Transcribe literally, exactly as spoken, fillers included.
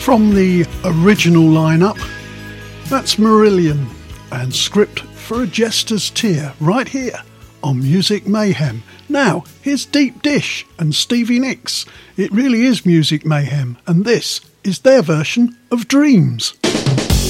From the original lineup, that's Marillion and Script for a Jester's Tear right here on Music Mayhem. Now, here's Deep Dish and Stevie Nicks. It really is Music Mayhem, and this is their version of Dreams.